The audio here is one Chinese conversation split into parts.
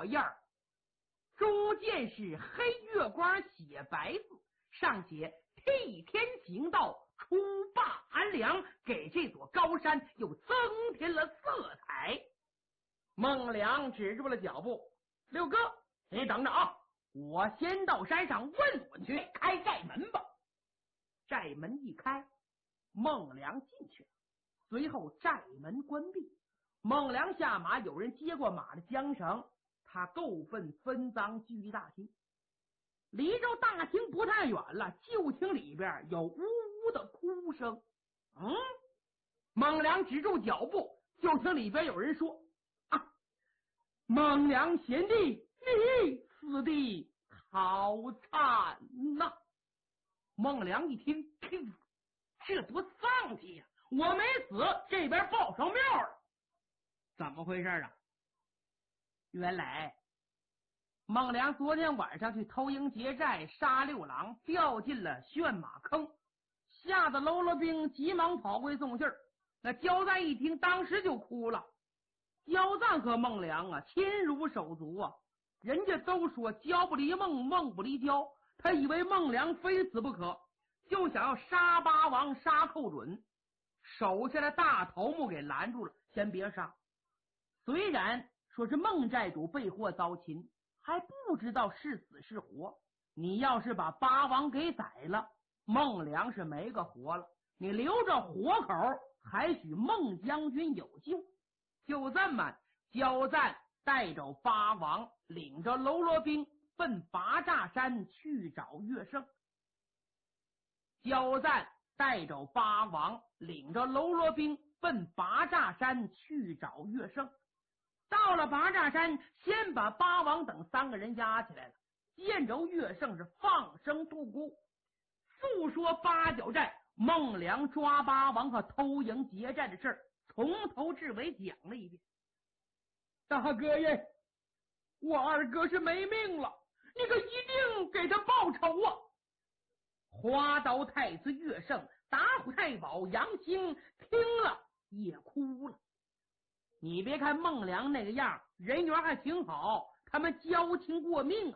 墨印儿，中间是黑月光写白字，上写替天行道，除霸安良，给这座高山又增添了色彩。孟良止住了脚步，六哥，你等着啊，我先到山上问问去，开寨门吧。寨门一开，孟良进去了，随后寨门关闭。孟良下马，有人接过马的缰绳，他够分分赃聚大厅。离着大厅不太远了，就听里边有呜呜的哭声。孟良止住脚步，就听里边有人说：“啊，孟良贤弟，你此地好惨呐！”孟良一听，这多丧气呀！我没死，这边报上庙了，怎么回事啊？原来孟良昨天晚上去偷营劫寨，杀六郎，掉进了炫马坑，吓得喽啰兵急忙跑回送信儿。那焦赞一听，当时就哭了。焦赞和孟良啊，亲如手足啊，人家都说焦不离孟，孟不离焦，他以为孟良非死不可，就想要杀八王，杀寇准，手下的大头目给拦住了，先别杀。虽然说是孟寨主被祸遭擒，还不知道是死是活，你要是把八王给宰了，孟良是没个活了，你留着活口，还许孟将军有救。就这么，焦赞带着八王，领着喽啰兵奔拔栅山去找乐胜。焦赞带着八王，领着喽啰兵奔拔栅山去找乐胜。到了拔栅山，先把八王等3个人押起来了，见着乐胜是放声痛哭，诉说八角寨孟良抓八王和偷营劫寨的事儿，从头至尾讲了一遍。大哥爷，我二哥是没命了，你可一定给他报仇啊！花刀太子乐胜、打虎太保杨兴听了也哭了。你别看孟良那个样，人缘还挺好，他们交情过命啊。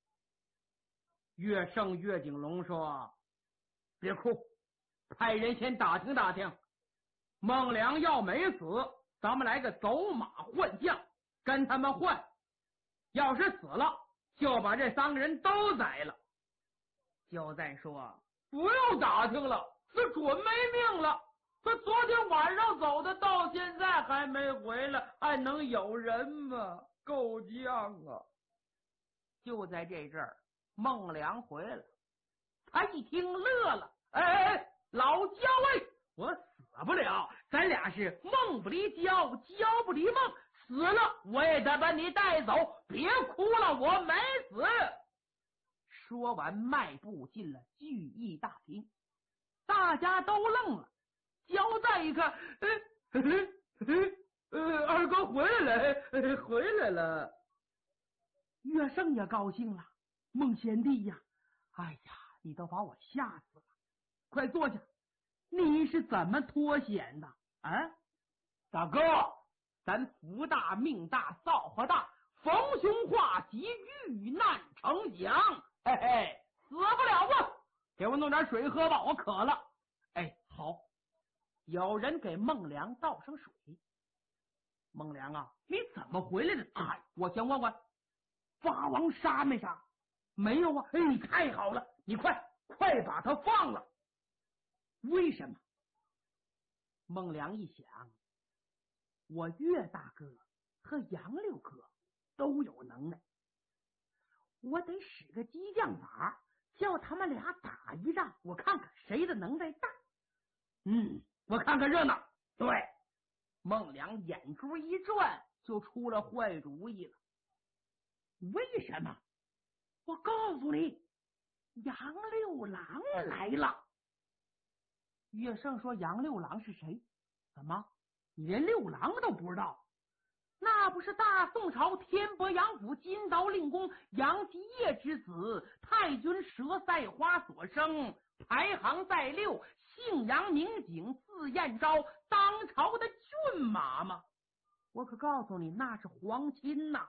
乐胜岳景龙说：“别哭，派人先打听打听，孟良要没死，咱们来个走马换将，跟他们换。要是死了，就把这3个人都宰了。”焦赞说：“不用打听了，这准没命了。他昨天晚上走的，到现在还没回来，还能有人吗？够呛啊！”就在这阵儿，孟良回来了，他一听乐了：“哎，老焦哎，我死不了，咱俩是孟不离焦，焦不离孟，死了我也得把你带走，别哭了，我没死。”说完，迈步进了聚义大厅，大家都愣了。焦赞一看，二哥回来了。乐胜也高兴了，孟贤弟呀，哎呀，你都把我吓死了，快坐下。你是怎么脱险的啊？大哥，咱福大命大，造化大，逢凶化吉，遇难成祥。嘿嘿，死不了啊！给我弄点水喝吧，我渴了。哎，好。有人给孟良倒上水。孟良啊，你怎么回来的？哎，我想问问，八王杀没杀？没有啊。哎，你太好了，你快把他放了。为什么？孟良一想，我岳大哥和杨六哥都有能耐，我得使个激将法，叫他们俩打一仗，我看看谁的能耐大。我看看热闹。对，孟良眼珠一转，就出了坏主意了。为什么？我告诉你，杨六郎来了。乐胜说：“杨六郎是谁？怎么，你连六郎都不知道？那不是大宋朝天伯杨府金刀令公杨继业之子，太君佘赛花所生，排行在6，姓杨名景，字彦昭，当朝的骏马吗？我可告诉你，那是皇亲呐。